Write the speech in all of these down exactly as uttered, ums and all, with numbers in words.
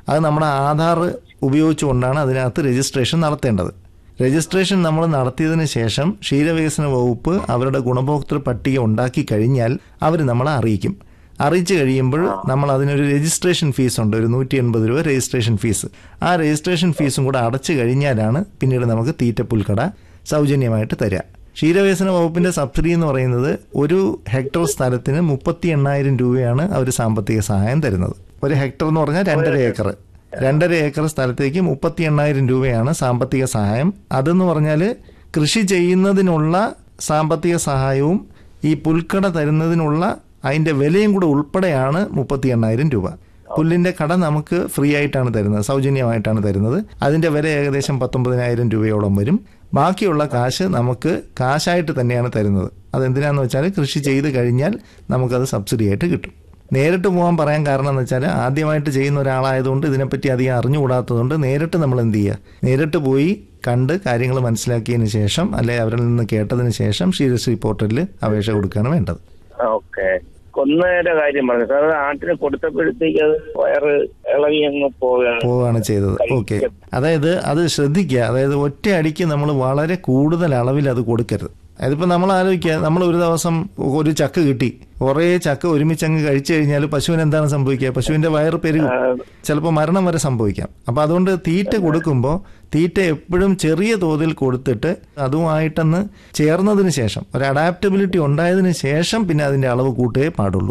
അത് നമ്മുടെ ആധാർ ഉപയോഗിച്ചുകൊണ്ടാണ് അതിനകത്ത് രജിസ്ട്രേഷൻ നടത്തേണ്ടത്. രജിസ്ട്രേഷൻ നമ്മൾ നടത്തിയതിന് ശേഷം ക്ഷീരവികസന വകുപ്പ് അവരുടെ ഗുണഭോക്തൃ പട്ടിക ഉണ്ടാക്കി കഴിഞ്ഞാൽ അവർ നമ്മളെ അറിയിക്കും. അറിയിച്ചു കഴിയുമ്പോൾ നമ്മൾ അതിനൊരു രജിസ്ട്രേഷൻ ഫീസ് ഉണ്ട്, ഒരു നൂറ്റി എൺപത് രൂപ രജിസ്ട്രേഷൻ ഫീസ്. ആ രജിസ്ട്രേഷൻ ഫീസും കൂടെ അടച്ചു കഴിഞ്ഞാലാണ് പിന്നീട് നമുക്ക് തീറ്റപ്പുൽക്കട സൗജന്യമായിട്ട് തരിക. ക്ഷീരവികസന വകുപ്പിന്റെ സബ്സിഡി എന്ന് പറയുന്നത് ഒരു ഹെക്ടർ സ്ഥലത്തിന് മുപ്പത്തി എണ്ണായിരം രൂപയാണ് അവർ സാമ്പത്തിക സഹായം തരുന്നത്. ഒരു ഹെക്ടർ എന്ന് പറഞ്ഞാൽ രണ്ടര ഏക്കർ രണ്ടര ഏക്കർ സ്ഥലത്തേക്ക് മുപ്പത്തി എണ്ണായിരം രൂപയാണ് സാമ്പത്തിക സഹായം. അതെന്ന് പറഞ്ഞാൽ കൃഷി ചെയ്യുന്നതിനുള്ള സാമ്പത്തിക സഹായവും ഈ പുൽക്കട തരുന്നതിനുള്ള അതിന്റെ വിലയും കൂടെ ഉൾപ്പെടെയാണ് മുപ്പത്തി എണ്ണായിരം രൂപ. പുല്ലിന്റെ കട നമുക്ക് ഫ്രീ ആയിട്ടാണ് തരുന്നത്, സൗജന്യമായിട്ടാണ് തരുന്നത്. അതിന്റെ വില ഏകദേശം പത്തൊമ്പതിനായിരം രൂപയോളം വരും. ബാക്കിയുള്ള കാശ് നമുക്ക് കാശായിട്ട് തന്നെയാണ് തരുന്നത്. അതെന്തിനാന്ന് വെച്ചാൽ കൃഷി ചെയ്ത് കഴിഞ്ഞാൽ നമുക്കത് സബ്സിഡി ആയിട്ട് കിട്ടും. നേരിട്ട് പോകാൻ പറയാൻ കാരണം എന്ന് വെച്ചാൽ ആദ്യമായിട്ട് ചെയ്യുന്ന ഒരാളായതുകൊണ്ട് ഇതിനെപ്പറ്റി അധികം അറിഞ്ഞുകൂടാത്തതുകൊണ്ട് നേരിട്ട് നമ്മൾ എന്ത് ചെയ്യുക, നേരിട്ട് പോയി കണ്ട് കാര്യങ്ങൾ മനസ്സിലാക്കിയതിന് ശേഷം അല്ലെ അവരിൽ നിന്ന് കേട്ടതിന് ശേഷം ക്ഷീരശ്രീ പോർട്ടലിൽ അപേക്ഷ കൊടുക്കുകയാണ് വേണ്ടത്. ഓക്കെ. കൊന്നയുടെ കാര്യം പറഞ്ഞു സാർ, ആട്ടിന് കൊടുത്തപ്പോഴത്തേക്ക് അത് വയറ് ഇളകി അങ്ങ് പോവുകയാണ് ചെയ്തത്. ഓക്കെ, അതായത് അത് ശ്രദ്ധിക്കുക. അതായത് ഒറ്റ അടിക്ക് നമ്മൾ വളരെ കൂടുതൽ അളവിൽ അത് കൊടുക്കരുത്. അതിപ്പോൾ നമ്മൾ ആലോചിക്കുക, നമ്മൾ ഒരു ദിവസം ഒരു ചക്ക കിട്ടി, കുറേ ചക്ക ഒരുമിച്ചങ്ങ് കഴിച്ചു കഴിഞ്ഞാൽ പശുവിന് എന്താണ് സംഭവിക്കുക? പശുവിന്റെ വയറ് പെരുകും, ചിലപ്പോൾ മരണം വരെ സംഭവിക്കാം. അപ്പം അതുകൊണ്ട് തീറ്റ കൊടുക്കുമ്പോൾ തീറ്റ എപ്പോഴും ചെറിയ തോതിൽ കൊടുത്തിട്ട് അതുമായിട്ടൊന്ന് ചേർന്നതിന് ശേഷം ഒരു അഡാപ്റ്റബിലിറ്റി ഉണ്ടായതിനു ശേഷം പിന്നെ അതിന്റെ അളവ് കൂട്ടുകയേ പാടുള്ളൂ.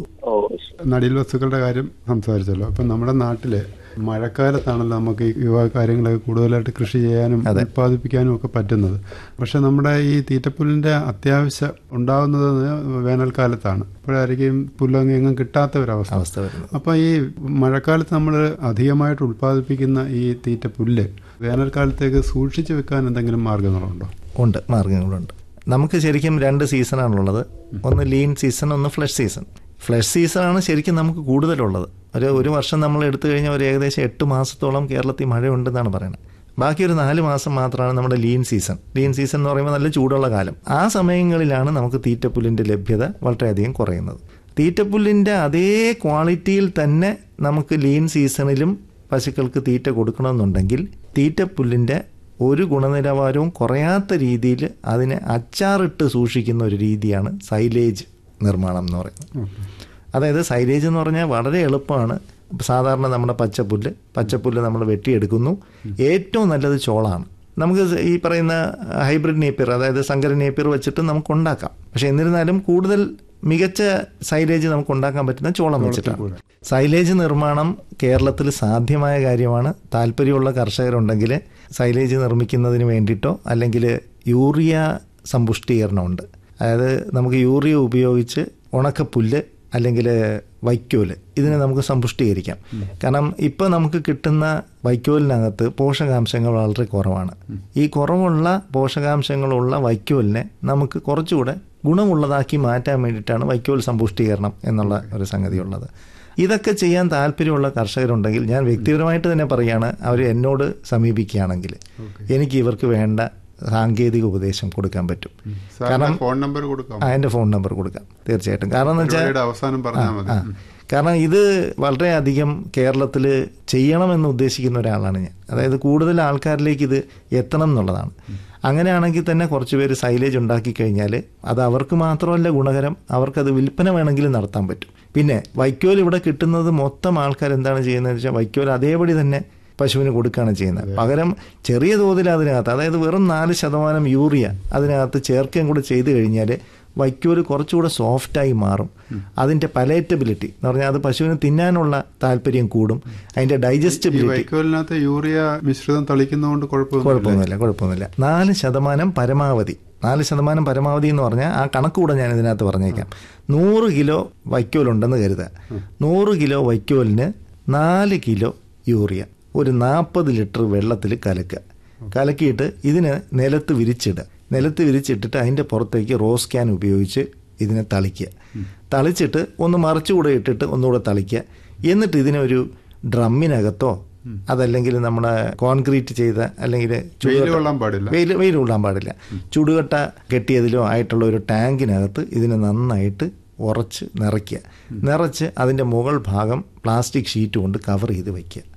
നടീൽ വസ്തുക്കളുടെ കാര്യം സംസാരിച്ചല്ലോ. ഇപ്പം നമ്മുടെ നാട്ടില് മഴക്കാലത്താണല്ലോ നമുക്ക് ഈ കാര്യങ്ങളൊക്കെ കൂടുതലായിട്ട് കൃഷി ചെയ്യാനും ഉത്പാദിപ്പിക്കാനും ഒക്കെ പറ്റുന്നത്. പക്ഷെ നമ്മുടെ ഈ തീറ്റപ്പുല്ലിന്റെ അത്യാവശ്യം ഉണ്ടാകുന്നത് വേനൽക്കാലത്താണ്. അപ്പോഴായിരിക്കും പുല്ലൊന്നും കിട്ടാത്ത ഒരവസ്ഥ. അപ്പൊ ഈ മഴക്കാലത്ത് നമ്മൾ അധികമായിട്ട് ഉത്പാദിപ്പിക്കുന്ന ഈ തീറ്റപ്പുല്ല് വേനൽക്കാലത്തേക്ക് സൂക്ഷിച്ചു വെക്കാൻ എന്തെങ്കിലും മാർഗങ്ങളുണ്ടോ? ഉണ്ട്, മാർഗങ്ങളുണ്ട്. നമുക്ക് ശരിക്കും രണ്ട് സീസണാണുള്ളത്. ഒന്ന് ലീൻ സീസൺ, ഒന്ന് ഫ്ലഷ് സീസൺ. ഫ്ലഷ് സീസണാണ് ശരിക്കും നമുക്ക് കൂടുതലുള്ളത്. ഒരു ഒരു വർഷം നമ്മൾ എടുത്തു കഴിഞ്ഞാൽ ഒരു ഏകദേശം എട്ട് മാസത്തോളം കേരളത്തിൽ മഴയുണ്ടെന്നാണ് പറയുന്നത്. ബാക്കി ഒരു നാല് മാസം മാത്രമാണ് നമ്മുടെ ലീൻ സീസൺ. ലീൻ സീസൺ എന്ന് പറയുമ്പോൾ നല്ല ചൂടുള്ള കാലം. ആ സമയങ്ങളിലാണ് നമുക്ക് തീറ്റപ്പുല്ലിൻ്റെ ലഭ്യത വളരെയധികം കുറയുന്നത്. തീറ്റപ്പുല്ലിൻ്റെ അതേ ക്വാളിറ്റിയിൽ തന്നെ നമുക്ക് ലീൻ സീസണിലും പശുക്കൾക്ക് തീറ്റ കൊടുക്കണമെന്നുണ്ടെങ്കിൽ തീറ്റപ്പുല്ലിൻ്റെ ഒരു ഗുണനിലവാരവും കുറയാത്ത രീതിയിൽ അതിനെ അച്ചാറിട്ട് സൂക്ഷിക്കുന്ന ഒരു രീതിയാണ് സൈലേജ് നിർമ്മാണം എന്ന് പറയുന്നത്. അതായത് സൈലേജ് എന്ന് പറഞ്ഞാൽ വളരെ എളുപ്പമാണ്. സാധാരണ നമ്മുടെ പച്ചപ്പുല്ല് പച്ചപ്പുല്ല് നമ്മൾ വെട്ടിയെടുക്കുന്നു. ഏറ്റവും നല്ലത് ചോളമാണ്. നമുക്ക് ഈ പറയുന്ന ഹൈബ്രിഡ് നേപ്പിയർ, അതായത് സങ്കര നേപ്പിയർ വെച്ചിട്ട് നമുക്ക് ഉണ്ടാക്കാം. പക്ഷെ എന്നിരുന്നാലും കൂടുതൽ മികച്ച സൈലേജ് നമുക്ക് ഉണ്ടാക്കാൻ പറ്റുന്ന ചോളം വെച്ചിട്ടാണ്. സൈലേജ് നിർമ്മാണം കേരളത്തിൽ സാധ്യമായ കാര്യമാണ്. താല്പര്യമുള്ള കർഷകരുണ്ടെങ്കിൽ സൈലേജ് നിർമ്മിക്കുന്നതിന് വേണ്ടിയിട്ടോ അല്ലെങ്കിൽ യൂറിയ സമ്പുഷ്ടീകരണമുണ്ട്. അതായത് നമുക്ക് യൂറിയ ഉപയോഗിച്ച് ഉണക്കപ്പുല്ല് അല്ലെങ്കിൽ വൈക്കോല് ഇതിനെ നമുക്ക് സമ്പുഷ്ടീകരിക്കാം. കാരണം ഇപ്പോൾ നമുക്ക് കിട്ടുന്ന വൈക്കോലിനകത്ത് പോഷകാംശങ്ങൾ വളരെ കുറവാണ്. ഈ കുറവുള്ള പോഷകാംശങ്ങളുള്ള വൈക്കോലിനെ നമുക്ക് കുറച്ചുകൂടെ ഗുണമുള്ളതാക്കി മാറ്റാൻ വേണ്ടിയിട്ടാണ് വൈക്കോൽ സമ്പുഷ്ടീകരണം എന്നുള്ള ഒരു സംഗതി ഉള്ളത്. ഇതൊക്കെ ചെയ്യാൻ താല്പര്യമുള്ള കർഷകരുണ്ടെങ്കിൽ ഞാൻ വ്യക്തിപരമായിട്ട് തന്നെ പറയുകയാണ്, അവർ എന്നോട് സമീപിക്കുകയാണെങ്കിൽ എനിക്ക് ഇവർക്ക് വേണ്ട സാങ്കേതിക ഉപദേശം കൊടുക്കാൻ പറ്റും. കാരണം ഫോൺ നമ്പർ കൊടുക്കാം. ആ എൻ്റെ ഫോൺ നമ്പർ കൊടുക്കാം തീർച്ചയായിട്ടും. കാരണം എന്ന് വെച്ചാൽ അവസാനം പറഞ്ഞാൽ കാരണം ഇത് വളരെയധികം കേരളത്തിൽ ചെയ്യണമെന്ന് ഉദ്ദേശിക്കുന്ന ഒരാളാണ് ഞാൻ. അതായത് കൂടുതൽ ആൾക്കാരിലേക്ക് ഇത് എത്തണം എന്നുള്ളതാണ്. അങ്ങനെയാണെങ്കിൽ തന്നെ കുറച്ച് പേര് സൈലേജ് ഉണ്ടാക്കി കഴിഞ്ഞാൽ അത് അവർക്ക് മാത്രമല്ല ഗുണകരം, അവർക്കത് വിൽപ്പന വേണമെങ്കിലും നടത്താൻ പറ്റും. പിന്നെ വൈക്കോൽ ഇവിടെ കിട്ടുന്നത് മൊത്തം ആൾക്കാർ എന്താണ് ചെയ്യുന്നതെന്ന് വെച്ചാൽ വൈക്കോൽ അതേപടി തന്നെ പശുവിന് കൊടുക്കുകയാണ് ചെയ്യുന്നത്. പകരം ചെറിയ തോതിൽ അതിനകത്ത്, അതായത് വെറും നാല് ശതമാനം യൂറിയ അതിനകത്ത് ചേർക്കുകയും കൂടെ ചെയ്ത് കഴിഞ്ഞാൽ വൈക്കോല് കുറച്ചുകൂടെ സോഫ്റ്റായി മാറും. അതിൻ്റെ പലേറ്റബിലിറ്റി എന്ന് പറഞ്ഞാൽ അത് പശുവിന് തിന്നാനുള്ള താല്പര്യം കൂടും. അതിൻ്റെ ഡൈജസ്റ്റബിലിറ്റി വൈക്കോലിനകത്ത് യൂറിയ മിശ്രിതം തളിക്കുന്നതുകൊണ്ട് കുഴപ്പമൊന്നുമില്ല കുഴപ്പമൊന്നുമില്ല നാല് ശതമാനം പരമാവധി നാല് ശതമാനം പരമാവധി എന്ന് പറഞ്ഞാൽ ആ കണക്ക് കൂടെ ഞാൻ ഇതിനകത്ത് പറഞ്ഞേക്കാം. നൂറ് കിലോ വൈക്കോലുണ്ടെന്ന് കരുതുക. നൂറ് കിലോ വൈക്കോലിന് നാല് കിലോ യൂറിയ ഒരു നാൽപ്പത് ലിറ്റർ വെള്ളത്തിൽ കലക്കുക. കലക്കിയിട്ട് ഇതിനെ നിലത്ത് വിരിച്ചിടുക. നിലത്ത് വിരിച്ചിട്ടിട്ട് അതിൻ്റെ പുറത്തേക്ക് റോസ് ക്യാൻ ഉപയോഗിച്ച് ഇതിനെ തളിക്കുക. തളിച്ചിട്ട് ഒന്ന് മറിച്ചുകൂടെ ഇട്ടിട്ട് ഒന്നുകൂടെ തളിക്കുക. എന്നിട്ട് ഇതിനെ ഒരു ഡ്രമ്മിനകത്തോ അതല്ലെങ്കിൽ നമ്മുടെ കോൺക്രീറ്റ് ചെയ്ത അല്ലെങ്കിൽ വെയിൽ വെയിൽ കൊള്ളാൻ പാടില്ല ചുടുകട്ട കെട്ടിയതിലോ ആയിട്ടുള്ള ഒരു ടാങ്കിനകത്ത് ഇതിനെ നന്നായിട്ട് ഉറച്ച് നിറയ്ക്കുക. നിറച്ച് അതിൻ്റെ മുകൾ ഭാഗം പ്ലാസ്റ്റിക് ഷീറ്റ് കൊണ്ട് കവർ ചെയ്ത് വയ്ക്കുക.